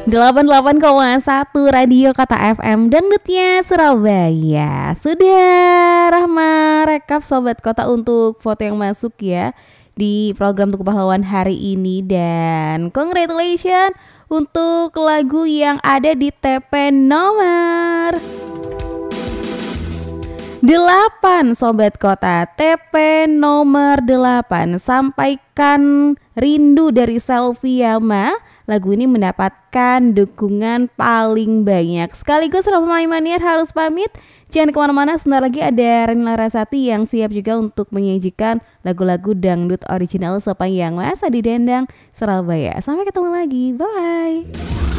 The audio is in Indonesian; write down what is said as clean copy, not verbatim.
88,1 Radio Kota FM Dangdutnya Surabaya. Sudah Rahma rekap Sobat Kota untuk foto yang masuk ya di program Tugu Pahlawan hari ini. Dan congratulations untuk lagu yang ada di TP nomor 8 Sobat Kota. TP nomor 8, Sampaikan Rindu dari Selviama. Lagu ini mendapatkan dukungan paling banyak. Sekaligus Rahma Imaniar harus pamit. Jangan kemana-mana, sebentar lagi ada Reni Larasati yang siap juga untuk menyajikan lagu-lagu dangdut original sepanjang masa di Dendang Surabaya. Sampai ketemu lagi, bye.